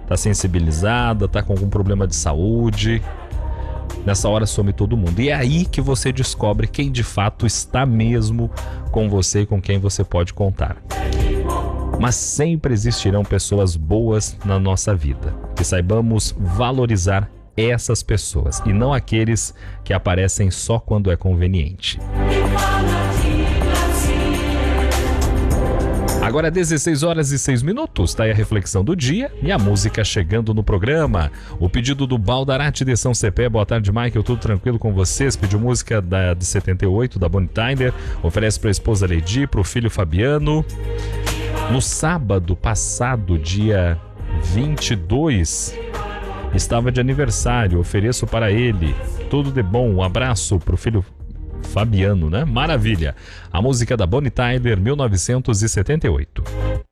tá sensibilizada, tá com algum problema de saúde. Nessa hora some todo mundo. E é aí que você descobre quem de fato está mesmo com você e com quem você pode contar. Mas sempre existirão pessoas boas na nossa vida. Que saibamos valorizar essas pessoas e não aqueles que aparecem só quando é conveniente. Agora 16 horas e 6 minutos, tá aí a reflexão do dia e a música chegando no programa. O pedido do Baldarate de São Cepé. Boa tarde, Michael, tudo tranquilo com vocês? Pediu música de 78, da Bonnie Tyler, oferece para a esposa Lady, para o filho Fabiano. No sábado passado, dia 22, estava de aniversário, ofereço para ele tudo de bom, um abraço para o filho Fabiano, né? Maravilha. A música da Bonnie Tyler, 1978.